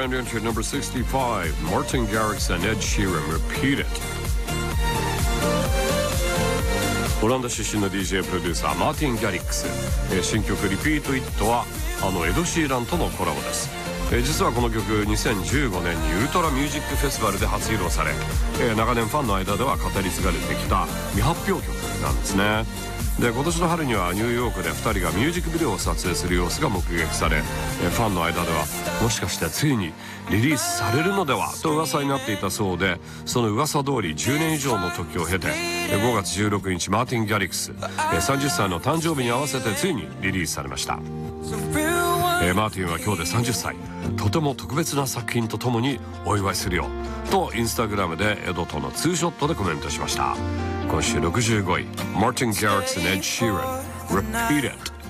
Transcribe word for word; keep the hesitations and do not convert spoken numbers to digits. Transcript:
and entered number sixty-five, Martin Garrix and Ed Sheeran, Repeat It。 オランダ出身の ディージェー プロデューサーマーティン・ギャリックス、えー、新曲 Repeat It はあのエド・シーランとのコラボです。えー、実はこの曲にせんじゅうごねんにウルトラミュージックフェスティバルで初披露され、えー、長年ファンの間では語り継がれてきた未発表曲なんですね。で今年の春にはニューヨークでふたりがミュージックビデオを撮影する様子が目撃され、えー、ファンの間ではもしかしてついにリリースされるのではと噂になっていたそうで、その噂通りじゅうねん以上の時を経てごがつじゅうろくにちマーティン・ギャリックスさんじゅっさいの誕生日に合わせてついにリリースされました。えー、マーティンは今日でさんじゅっさい、とても特別な作品とともにお祝いするよとインスタグラムでエドとのツーショットでコメントしました。今週ろくじゅうごい Martin Garrix and Ed Sheeran Repeat It。